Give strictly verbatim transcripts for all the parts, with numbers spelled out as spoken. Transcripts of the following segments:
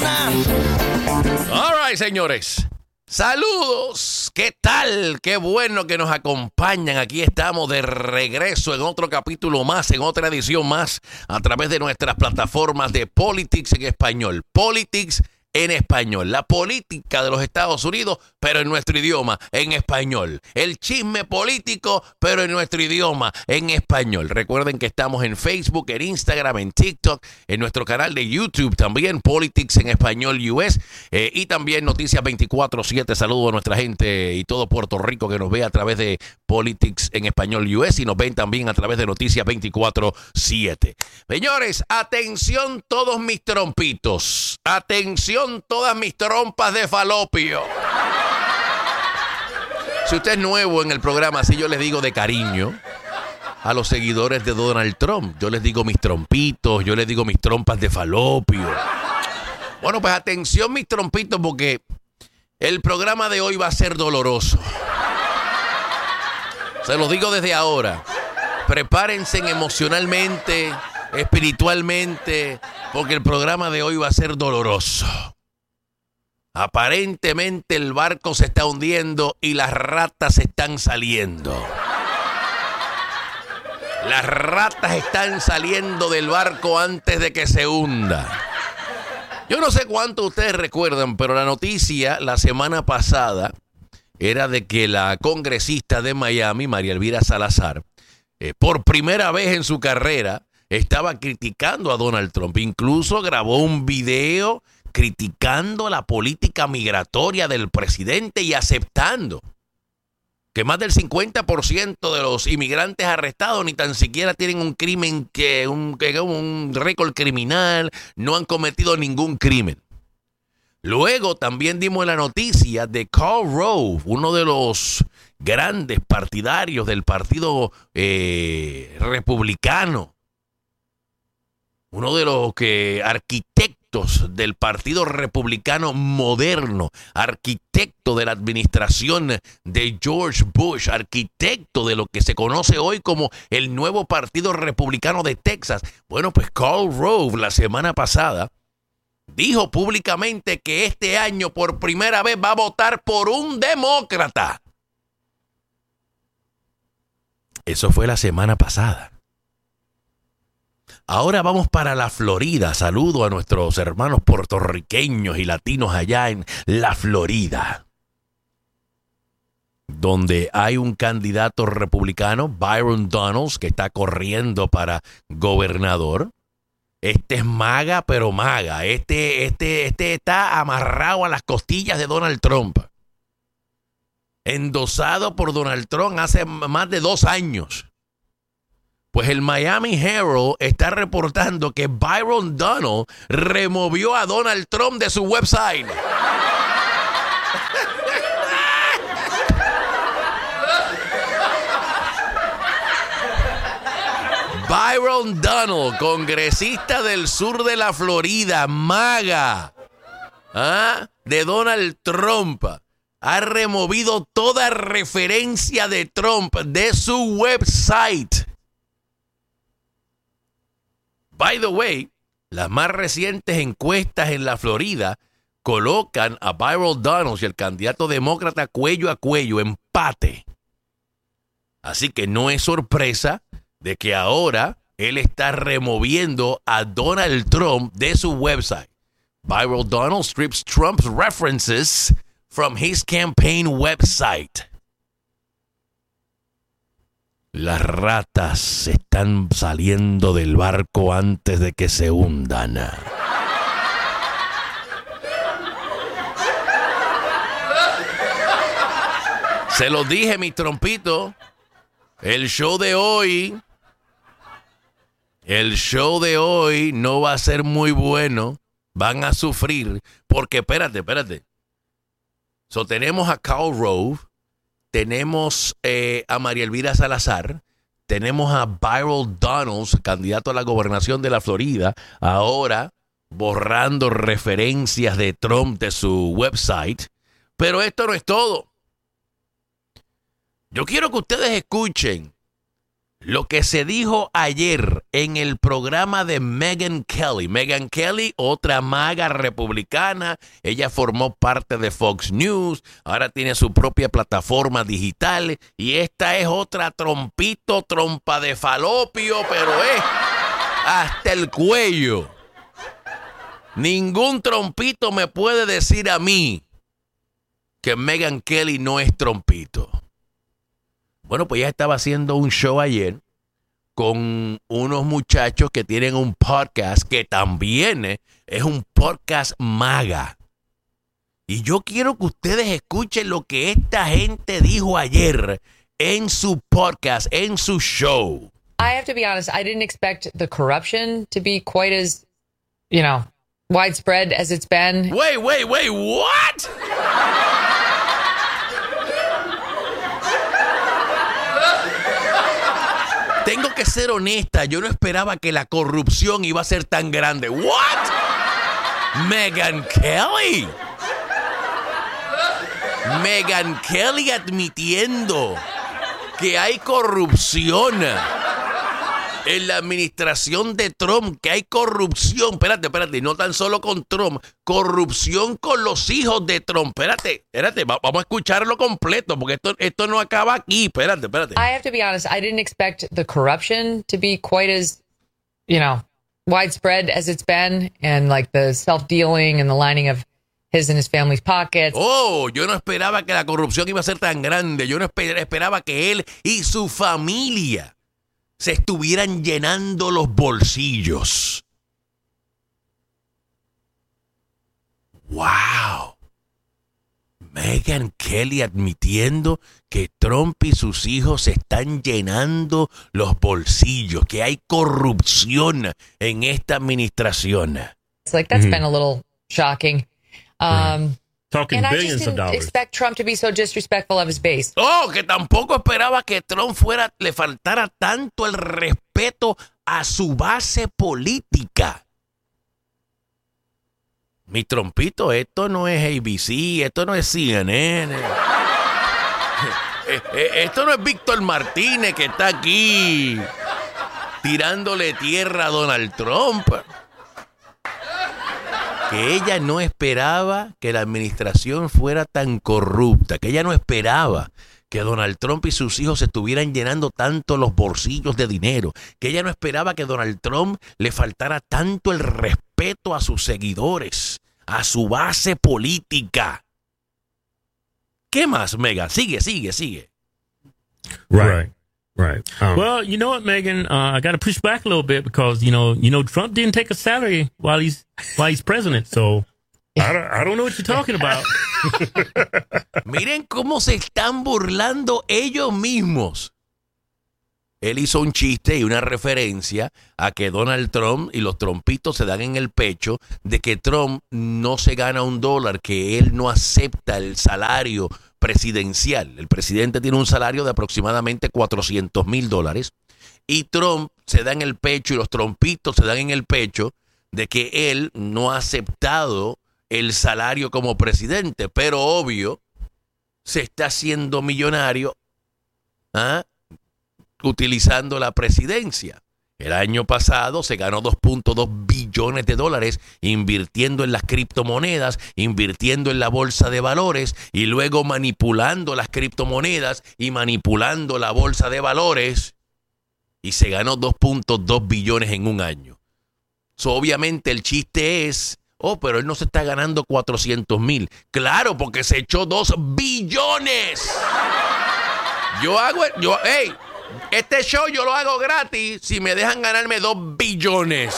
mañana. All right, señores. Saludos, ¿qué tal? Qué bueno que nos acompañan. Aquí estamos de regreso en otro capítulo más, en otra edición más, a través de nuestras plataformas de Politics en español. Politics en español. La política de los Estados Unidos, pero en nuestro idioma, en español. El chisme político, pero en nuestro idioma, en español. Recuerden que estamos en Facebook, en Instagram, en TikTok, en nuestro canal de YouTube también, Politics en español U S, eh, y también Noticias veinticuatro siete. Saludo a nuestra gente y todo Puerto Rico que nos ve a través de Politics en español U S y nos ven también a través de Noticias veinticuatro siete. Señores, atención todos mis trompitos. Atención todas mis trompas de falopio. Si usted es nuevo en el programa, así yo les digo de cariño a los seguidores de Donald Trump. Yo les digo mis trompitos, yo les digo mis trompas de falopio. Bueno, pues atención mis trompitos, porque el programa de hoy va a ser doloroso. Se los digo desde ahora. Prepárense emocionalmente, espiritualmente, porque el programa de hoy va a ser doloroso. Aparentemente el barco se está hundiendo y las ratas están saliendo. Las ratas están saliendo del barco antes de que se hunda. Yo no sé cuánto ustedes recuerdan, pero la noticia la semana pasada era de que la congresista de Miami, María Elvira Salazar, eh, por primera vez en su carrera, estaba criticando a Donald Trump. Incluso grabó un video criticando la política migratoria del presidente y aceptando que más del cincuenta por ciento de los inmigrantes arrestados ni tan siquiera tienen un crimen, que un, que un récord criminal, no han cometido ningún crimen. Luego también dimos la noticia de Karl Rove, uno de los grandes partidarios del partido eh, republicano, uno de los que arquitectos del Partido Republicano moderno, arquitecto de la administración de George Bush, arquitecto de lo que se conoce hoy como el nuevo Partido Republicano de Texas. Bueno, pues Karl Rove la semana pasada dijo públicamente que este año por primera vez va a votar por un demócrata. Eso fue la semana pasada. Ahora vamos para la Florida. Saludo a nuestros hermanos puertorriqueños y latinos allá en la Florida, donde hay un candidato republicano, Byron Donalds, que está corriendo para gobernador. Este es maga, pero maga. Este, este, este está amarrado a las costillas de Donald Trump. Endosado por Donald Trump hace más de dos años. Pues el Miami Herald está reportando que Byron Donalds removió a Donald Trump de su website. Byron Donalds, congresista del sur de la Florida, maga, ¿ah? de Donald Trump, ha removido toda referencia de Trump de su website. By the way, las más recientes encuestas en la Florida colocan a Byron Donalds y el candidato demócrata cuello a cuello, empate. Así que no es sorpresa de que ahora él está removiendo a Donald Trump de su website. Byron Donalds strips Trump's references from his campaign website. Las ratas están saliendo del barco antes de que se hundan. Se los dije, mi trompito. El show de hoy, el show de hoy no va a ser muy bueno. Van a sufrir porque, espérate, espérate. So, tenemos a Karl Rove. Tenemos eh, a María Elvira Salazar, tenemos a Byron Donalds, candidato a la gobernación de la Florida, ahora borrando referencias de Trump de su website. Pero esto no es todo. Yo quiero que ustedes escuchen Lo que se dijo ayer en el programa de Megyn Kelly. Megyn Kelly, otra maga republicana. Ella formó parte de Fox News. Ahora tiene su propia plataforma digital. Y esta es otra trompito, trompa de falopio, pero es hasta el cuello. Ningún trompito me puede decir a mí que Megyn Kelly no es trompito. Bueno, pues ella estaba haciendo un show ayer con unos muchachos que tienen un podcast que también es un podcast maga. Y yo quiero que ustedes escuchen lo que esta gente dijo ayer en su podcast, en su show. I have to be honest, I didn't expect the corruption to be quite as, you know, widespread as it's been. Wait, wait, wait, what? Tengo que ser honesta, yo no esperaba que la corrupción iba a ser tan grande. What? Megyn Kelly. Megyn Kelly admitiendo que hay corrupción en la administración de Trump, que hay corrupción. Espérate, espérate, no tan solo con Trump, corrupción con los hijos de Trump. Espérate, espérate, va, vamos a escucharlo completo, porque esto, esto no acaba aquí. Espérate, espérate. I have to be honest, I didn't expect the corruption to be quite as, you know, widespread as it's been, and like the self-dealing and the lining of his and his family's pockets. Oh, yo no esperaba que la corrupción iba a ser tan grande. Yo no esper- esperaba que él y su familia se estuvieran llenando los bolsillos. ¡Wow! Megyn Kelly admitiendo que Trump y sus hijos se están llenando los bolsillos, que hay corrupción en esta administración. It's like, that's mm-hmm. been a little shocking. Um, right. Talking and billions I just didn't of dollars. expect Trump to be so disrespectful of his base. Oh, que tampoco esperaba que Trump fuera, le faltara tanto el respeto a su base política. Mi trompito, esto no es A B C, esto no es C N N. Esto no es Víctor Martínez que está aquí tirándole tierra a Donald Trump. Que ella no esperaba que la administración fuera tan corrupta, que ella no esperaba que Donald Trump y sus hijos se estuvieran llenando tanto los bolsillos de dinero, que ella no esperaba que Donald Trump le faltara tanto el respeto a sus seguidores, a su base política. ¿Qué más, Megyn? Sigue, sigue, sigue. Right. Right. Um, well, you know what, Megyn? Uh, I got to push back a little bit because you know, you know, Trump didn't take a salary while he's while he's president. So I don't, I don't know what you're talking about. Miren cómo se están burlando ellos mismos. Él hizo un chiste y una referencia a que Donald Trump y los trompitos se dan en el pecho de que Trump no se gana un dólar, que él no acepta el salario presidencial. El presidente tiene un salario de aproximadamente cuatrocientos mil dólares y Trump se da en el pecho y los trompitos se dan en el pecho de que él no ha aceptado el salario como presidente, pero obvio se está haciendo millonario ¿ah? utilizando la presidencia. El año pasado se ganó dos punto dos billones de dólares invirtiendo en las criptomonedas, invirtiendo en la bolsa de valores y luego manipulando las criptomonedas y manipulando la bolsa de valores, y se ganó dos punto dos billones en un año. So, obviamente el chiste es, oh, pero él no se está ganando cuatrocientos mil. Claro, porque se echó dos billones. Yo hago, yo, hey, este show yo lo hago gratis si me dejan ganarme dos billones.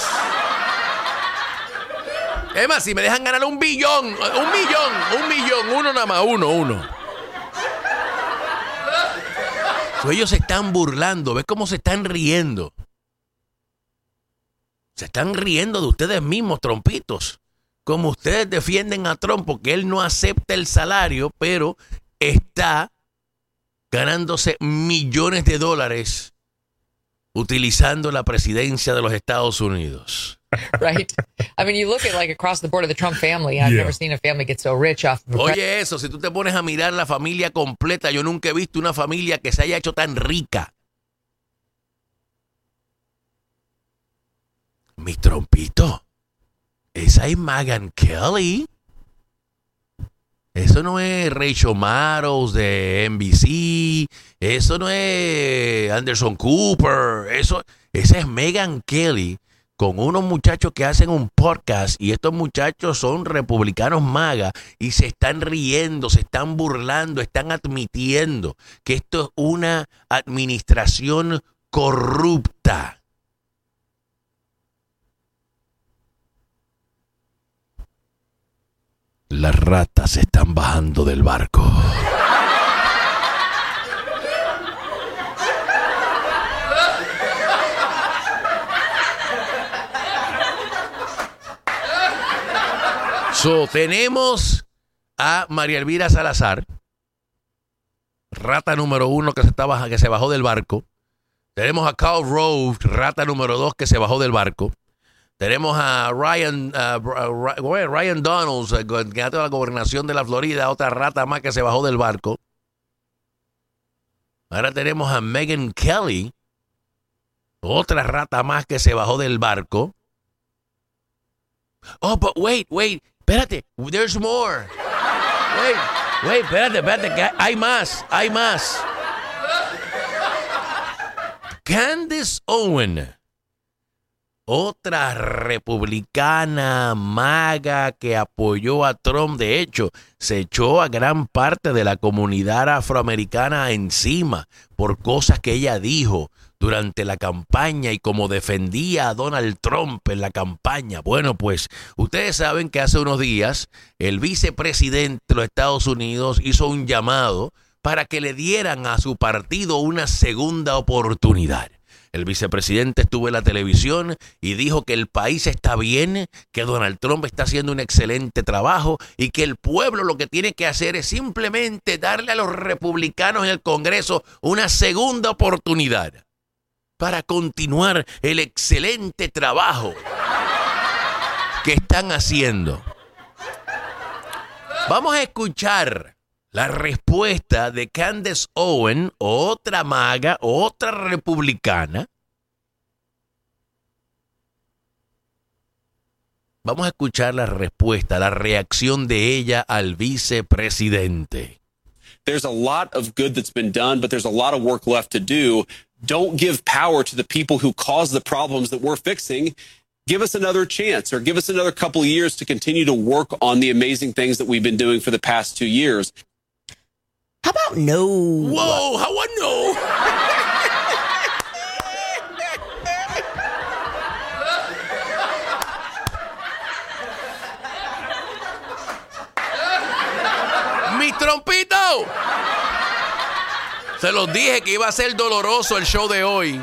Es más, si me dejan ganar un billón, un millón, un millón, uno nada más, uno, uno. So, ellos se están burlando, ¿ves cómo se están riendo? Se están riendo de ustedes mismos, trompitos. Como ustedes defienden a Trump porque él no acepta el salario, pero está ganándose millones de dólares utilizando la presidencia de los Estados Unidos. Right. I mean, you look at like across the board of the Trump family. I've yeah. never seen a family get so rich off of a Oye, eso, si tú te pones a mirar la familia completa, yo nunca he visto una familia que se haya hecho tan rica. Mi trompito, esa es Megyn Kelly. Eso no es Rachel Maddow de N B C. Eso no es Anderson Cooper. Eso, esa es Megyn Kelly con unos muchachos que hacen un podcast. Y estos muchachos son republicanos MAGA. Y se están riendo, se están burlando, están admitiendo que esto es una administración corrupta. Las ratas están bajando del barco. So, tenemos a María Elvira Salazar, rata número uno que se, está baja, que se bajó del barco. Tenemos a Karl Rove, rata número dos que se bajó del barco. Tenemos a Ryan, uh, Ryan Donalds, el candidato a la gobernación de la Florida, otra rata más que se bajó del barco. Ahora tenemos a Megyn Kelly, otra rata más que se bajó del barco. Oh, but wait, wait, espérate, there's more. Wait, wait, espérate, espérate, que hay más, hay más. Candace Owen, otra republicana MAGA que apoyó a Trump. De hecho, se echó a gran parte de la comunidad afroamericana encima por cosas que ella dijo durante la campaña y como defendía a Donald Trump en la campaña. Bueno, pues ustedes saben que hace unos días el vicepresidente de los Estados Unidos hizo un llamado para que le dieran a su partido una segunda oportunidad. El vicepresidente estuvo en la televisión y dijo que el país está bien, que Donald Trump está haciendo un excelente trabajo y que el pueblo lo que tiene que hacer es simplemente darle a los republicanos en el Congreso una segunda oportunidad para continuar el excelente trabajo que están haciendo. Vamos a escuchar la respuesta de Candace Owen, otra MAGA, otra republicana. Vamos a escuchar la respuesta, la reacción de ella al vicepresidente. There's a lot of good that's been done, but there's a lot of work left to do. Don't give power to the people who cause the problems that we're fixing. Give us another chance, or give us another couple of years to continue to work on the amazing things that we've been doing for the past two years. How about no? Whoa, how about no? ¡Mi trompito! Se los dije que iba a ser doloroso el show de hoy.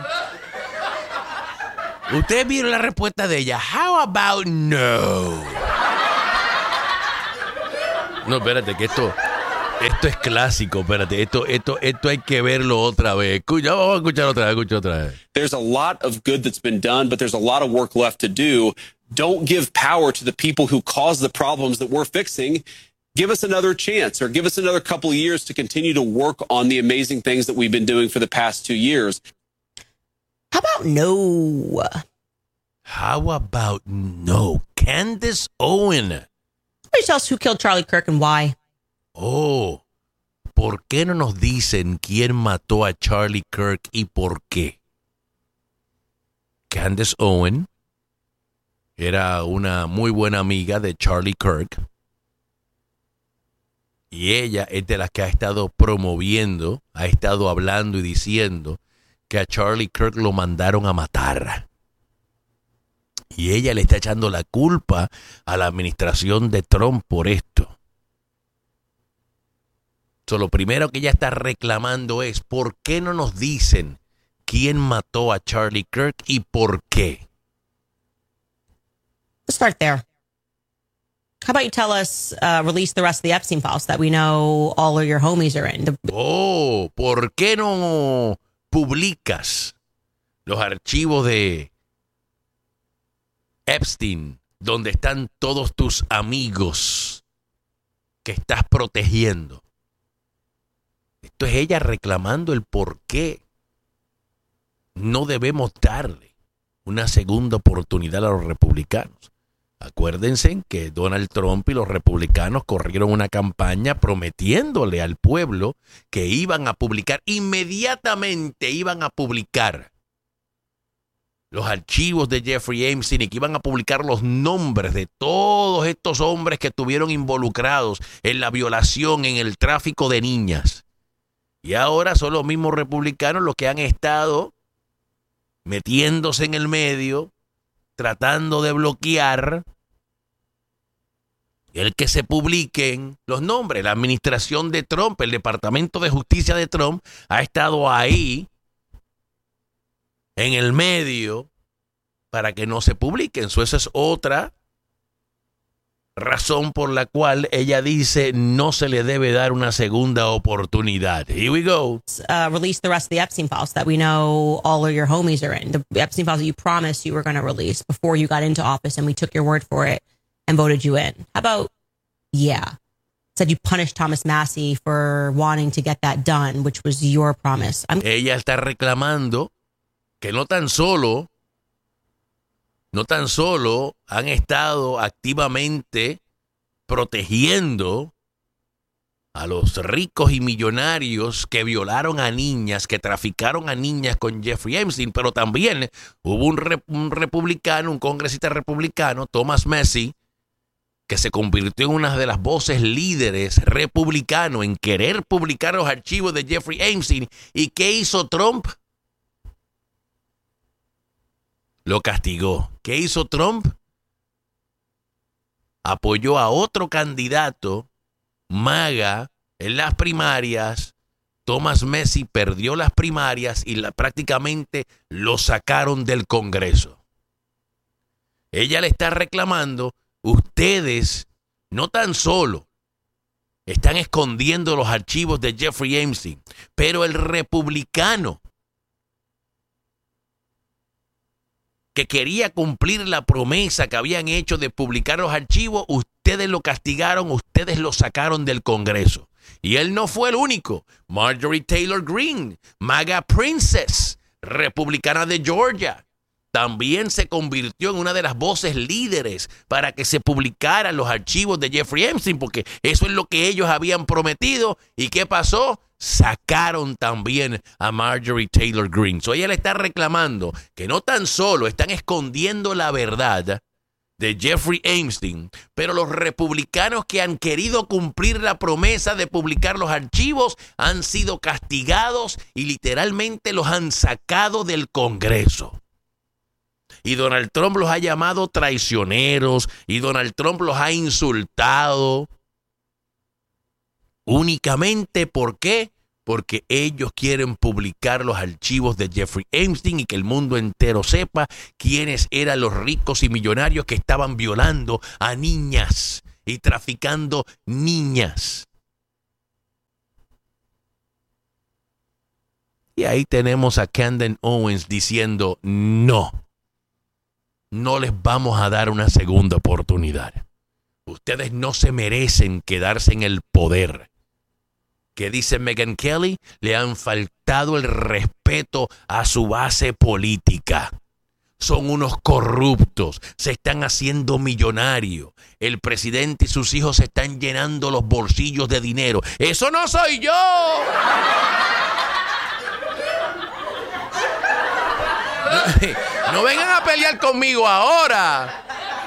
Ustedes vieron la respuesta de ella. How about no? No, espérate, que esto... Esto es clásico, espérate, esto, esto, esto hay que verlo otra vez. Escucha, vamos a escuchar otra vez, escucha otra vez. There's a lot of good that's been done, but there's a lot of work left to do. Don't give power to the people who cause the problems that we're fixing. Give us another chance, or give us another couple of years to continue to work on the amazing things that we've been doing for the past two years. How about no? How about no? Candace Owen. Somebody tell us who killed Charlie Kirk and why. Oh, ¿por qué no nos dicen quién mató a Charlie Kirk y por qué? Candace Owen era una muy buena amiga de Charlie Kirk y ella es de las que ha estado promoviendo, ha estado hablando y diciendo que a Charlie Kirk lo mandaron a matar. Y ella le está echando la culpa a la administración de Trump por esto. So, lo primero que ella está reclamando es ¿por qué no nos dicen quién mató a Charlie Kirk y por qué? Let's start there. How about you tell us, uh, release the rest of the Epstein files that we know all of your homies are in? The- oh, ¿por qué no publicas los archivos de Epstein donde están todos tus amigos que estás protegiendo? Esto es ella reclamando el por qué no debemos darle una segunda oportunidad a los republicanos. Acuérdense que Donald Trump y los republicanos corrieron una campaña prometiéndole al pueblo que iban a publicar, inmediatamente iban a publicar los archivos de Jeffrey Epstein y que iban a publicar los nombres de todos estos hombres que estuvieron involucrados en la violación, en el tráfico de niñas. Y ahora son los mismos republicanos los que han estado metiéndose en el medio, tratando de bloquear el que se publiquen los nombres. La administración de Trump, el Departamento de Justicia de Trump, ha estado ahí en el medio para que no se publiquen. So, esa es otra razón por la cual ella dice no se le debe dar una segunda oportunidad. Here we go. Uh, release the rest of the Epstein files that we know all of your homies are in. The Epstein files that you promised you were going to release before you got into office, and we took your word for it and voted you in. How about, yeah, said you punished Thomas Massie for wanting to get that done, which was your promise. I'm- ella está reclamando que no tan solo No tan solo han estado activamente protegiendo a los ricos y millonarios que violaron a niñas, que traficaron a niñas con Jeffrey Epstein, pero también hubo un, rep- un republicano, un congresista republicano, Thomas Massie, que se convirtió en una de las voces líderes republicano en querer publicar los archivos de Jeffrey Epstein. ¿Y qué hizo Trump? Lo castigó. ¿Qué hizo Trump? Apoyó a otro candidato, MAGA, en las primarias. Thomas Massie perdió las primarias y la, prácticamente lo sacaron del Congreso. Ella le está reclamando, ustedes no tan solo están escondiendo los archivos de Jeffrey Epstein, pero el republicano que quería cumplir la promesa que habían hecho de publicar los archivos, ustedes lo castigaron, ustedes lo sacaron del Congreso. Y él no fue el único. Marjorie Taylor Greene, MAGA Princess, republicana de Georgia, también se convirtió en una de las voces líderes para que se publicaran los archivos de Jeffrey Epstein, porque eso es lo que ellos habían prometido. ¿Y qué pasó? Sacaron también a Marjorie Taylor Greene. So ella le está reclamando que no tan solo están escondiendo la verdad de Jeffrey Epstein, pero los republicanos que han querido cumplir la promesa de publicar los archivos han sido castigados y literalmente los han sacado del Congreso. Y Donald Trump los ha llamado traicioneros y Donald Trump los ha insultado. Únicamente, ¿por qué? Porque ellos quieren publicar los archivos de Jeffrey Epstein y que el mundo entero sepa quiénes eran los ricos y millonarios que estaban violando a niñas y traficando niñas. Y ahí tenemos a Candace Owens diciendo, no, no les vamos a dar una segunda oportunidad. Ustedes no se merecen quedarse en el poder. Que dice Megyn Kelly, le han faltado el respeto a su base política. Son unos corruptos, se están haciendo millonarios. El presidente y sus hijos se están llenando los bolsillos de dinero. ¡Eso no soy yo! No vengan a pelear conmigo ahora.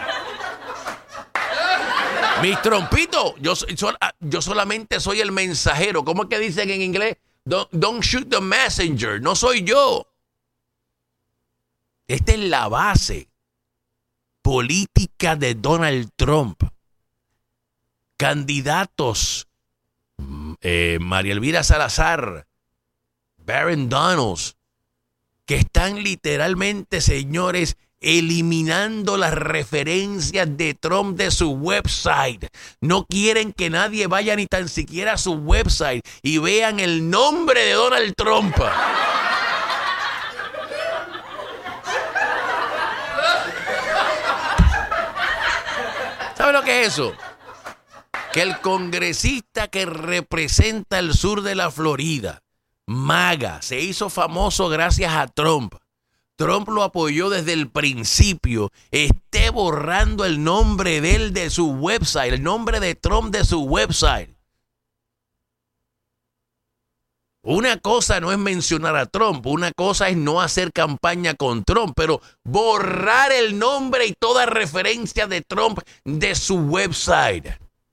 Mis trompitos, yo, yo solamente soy el mensajero. ¿Cómo es que dicen en inglés? Don't, don't shoot the messenger. No soy yo. Esta es la base política de Donald Trump. Candidatos, eh, María Elvira Salazar, Baron Donalds, que están literalmente, señores, eliminando las referencias de Trump de su website. No quieren que nadie vaya ni tan siquiera a su website y vean el nombre de Donald Trump. ¿Sabe lo que es eso? Que el congresista que representa el sur de la Florida, MAGA, se hizo famoso gracias a Trump. Trump lo apoyó desde el principio, esté borrando el nombre de él de su website, el nombre de Trump de su website. Una cosa no es mencionar a Trump, una cosa es no hacer campaña con Trump, pero borrar el nombre y toda referencia de Trump de su website.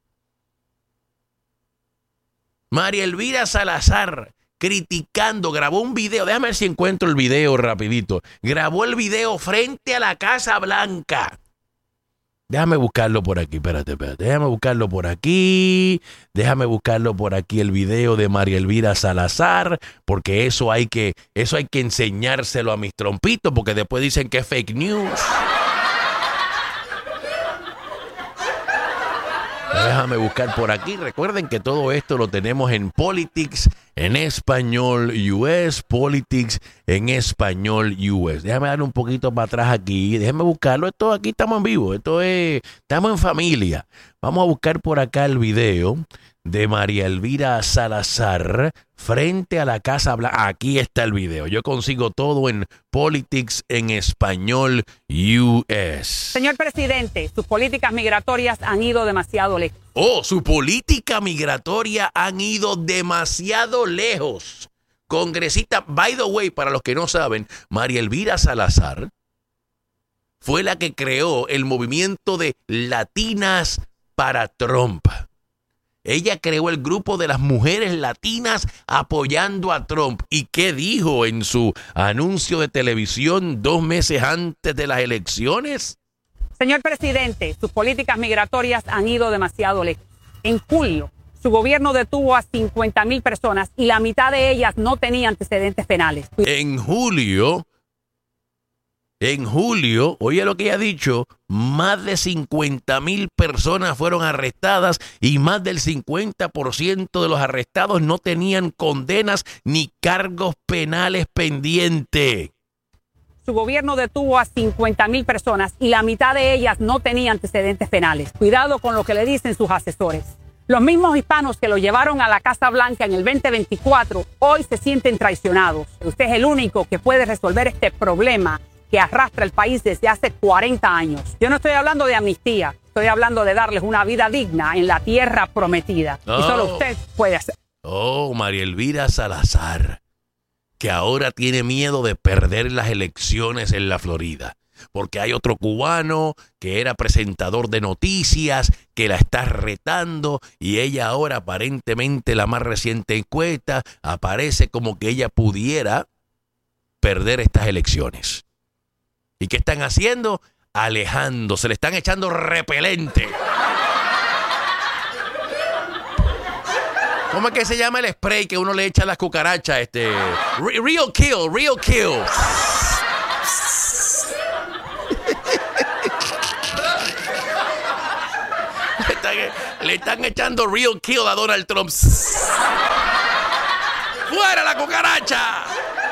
María Elvira Salazar criticando, grabó un video, déjame ver si encuentro el video rapidito, grabó el video frente a la Casa Blanca. Déjame buscarlo por aquí, espérate, espérate, déjame buscarlo por aquí, déjame buscarlo por aquí el video de María Elvira Salazar, porque eso hay que, eso hay que enseñárselo a mis trompitos, porque después dicen que es fake news. Déjame buscar por aquí. Recuerden que todo esto lo tenemos en Politics en español U S, Politics en español U S. Déjame darle un poquito para atrás aquí. Déjame buscarlo. Esto aquí estamos en vivo. Esto es, estamos en familia. Vamos a buscar por acá el video de María Elvira Salazar frente a la Casa Blanca. Aquí está el video. Yo consigo todo en Politics en español U S. Señor presidente, sus políticas migratorias han ido demasiado lejos. Oh, su política migratoria han ido demasiado lejos. Congresista, by the way, para los que no saben, María Elvira Salazar fue la que creó el movimiento de Latinas para Trump. Ella creó el grupo de las mujeres latinas apoyando a Trump. ¿Y qué dijo en su anuncio de televisión dos meses antes de las elecciones? Señor presidente, sus políticas migratorias han ido demasiado lejos. En julio, su gobierno detuvo a cincuenta mil personas y la mitad de ellas no tenía antecedentes penales. En julio... En julio, oye lo que ella ha dicho, más de cincuenta mil personas fueron arrestadas y más del cincuenta por ciento de los arrestados no tenían condenas ni cargos penales pendientes. Su gobierno detuvo a cincuenta mil personas y la mitad de ellas no tenía antecedentes penales. Cuidado con lo que le dicen sus asesores. Los mismos hispanos que lo llevaron a la Casa Blanca en el veinte veinticuatro hoy se sienten traicionados. Usted es el único que puede resolver este problema que arrastra el país desde hace cuarenta años. Yo no estoy hablando de amnistía, estoy hablando de darles una vida digna en la tierra prometida. Oh. Y solo usted puede hacer. Oh, María Elvira Salazar, que ahora tiene miedo de perder las elecciones en la Florida, porque hay otro cubano que era presentador de noticias, que la está retando, y ella ahora, aparentemente, la más reciente encuesta, aparece como que ella pudiera perder estas elecciones. ¿Y qué están haciendo? Alejando, se le están echando repelente. ¿Cómo es que se llama el spray que uno le echa a las cucarachas? Este, Real Kill, Real Kill. le, están, le están echando Real Kill a Donald Trump. ¡Fuera la cucaracha!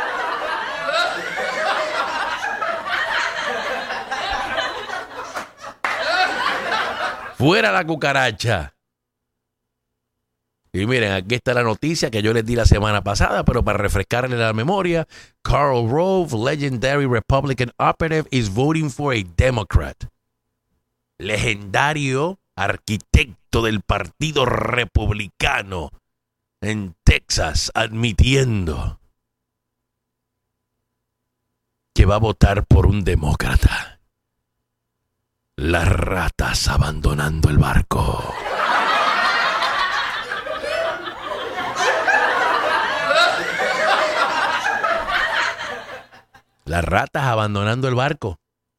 Fuera la cucaracha. Y miren, aquí está la noticia que yo les di la semana pasada, pero para refrescarle la memoria, Karl Rove, legendary Republican operative, is voting for a Democrat. Legendario arquitecto del Partido Republicano en Texas, admitiendo que va a votar por un demócrata. Las ratas abandonando el barco. Las ratas abandonando el barco.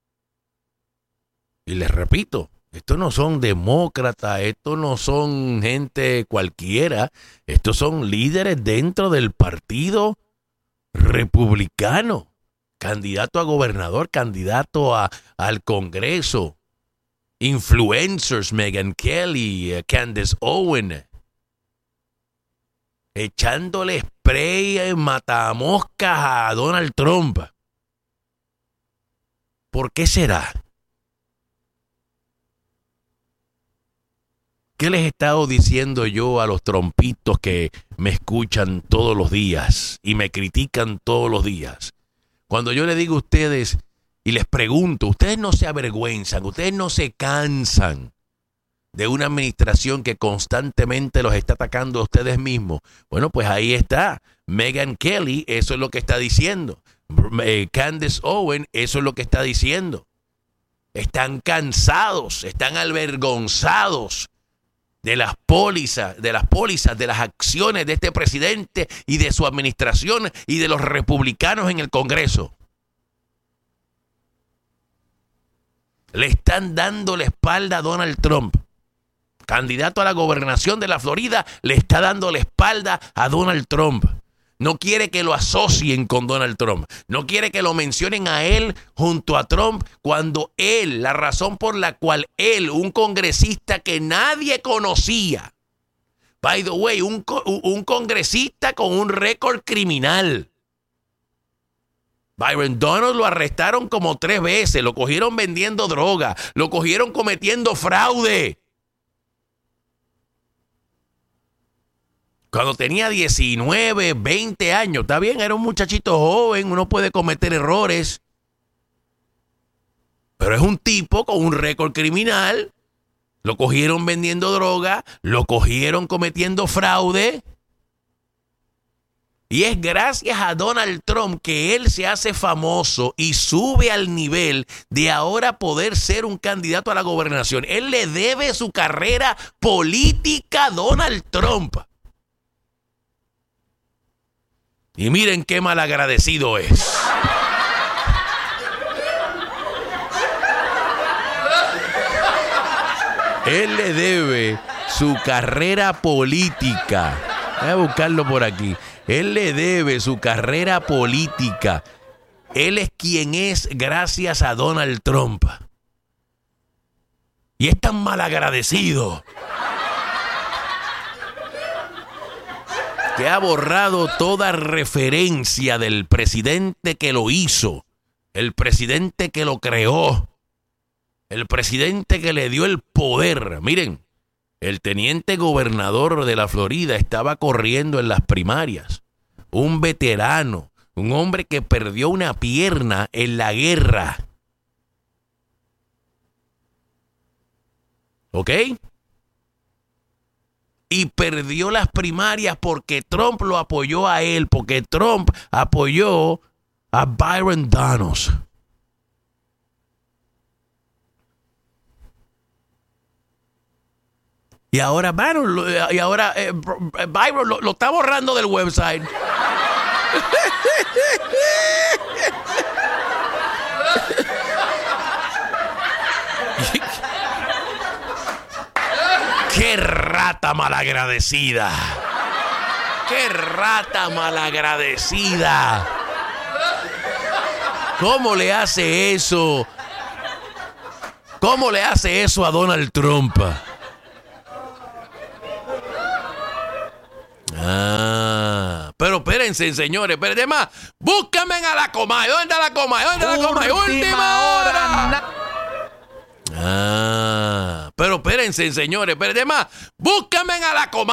Y les repito, estos no son demócratas, estos no son gente cualquiera, estos son líderes dentro del Partido Republicano. Candidato a gobernador, candidato a, al Congreso. Influencers, Megyn Kelly, uh, Candace Owen, echándole spray en matamoscas a Donald Trump. ¿Por qué será? ¿Qué les he estado diciendo yo a los trompitos que me escuchan todos los días y me critican todos los días? Cuando yo le digo a ustedes y les pregunto, ustedes no se avergüenzan, ustedes no se cansan de una administración que constantemente los está atacando a ustedes mismos. Bueno, pues ahí está. Megyn Kelly, eso es lo que está diciendo. Eh, Candace Owen, eso es lo que está diciendo. Están cansados, están avergonzados de las pólizas, de las pólizas, de las acciones de este presidente y de su administración y de los republicanos en el Congreso. Le están dando la espalda a Donald Trump. Candidato a la gobernación de la Florida, le está dando la espalda a Donald Trump. No quiere que lo asocien con Donald Trump. No quiere que lo mencionen a él junto a Trump cuando él, la razón por la cual él, un congresista que nadie conocía, by the way, un, un congresista con un récord criminal. Byron Donalds lo arrestaron como tres veces, lo cogieron vendiendo droga, lo cogieron cometiendo fraude. Cuando tenía diecinueve, veinte años, está bien, era un muchachito joven, uno puede cometer errores. Pero es un tipo con un récord criminal. Lo cogieron vendiendo droga, lo cogieron cometiendo fraude. Y es gracias a Donald Trump que él se hace famoso y sube al nivel de ahora poder ser un candidato a la gobernación. Él le debe su carrera política a Donald Trump. Y miren qué malagradecido es. Él le debe su carrera política. Voy a buscarlo por aquí. Él le debe su carrera política. Él es quien es gracias a Donald Trump. Y es tan malagradecido que ha borrado toda referencia del presidente que lo hizo, el presidente que lo creó, el presidente que le dio el poder. Miren, el teniente gobernador de la Florida estaba corriendo en las primarias. Un veterano, un hombre que perdió una pierna en la guerra. ¿Ok? Y perdió las primarias porque Trump lo apoyó a él, porque Trump apoyó a Byron Donalds. Y ahora, Byron, y ahora eh, Byron lo, lo está borrando del website. ¡Qué rata malagradecida! ¡Qué rata malagradecida! ¿Cómo le hace eso? ¿Cómo le hace eso a Donald Trump? Ah, pero espérense, señores, espérense más. Búscame a la Comay. ¿Dónde está la Comay? ¿Dónde está la Comay? Última hora. Ah, pero espérense, señores, espérense más. Búscame a la Comay.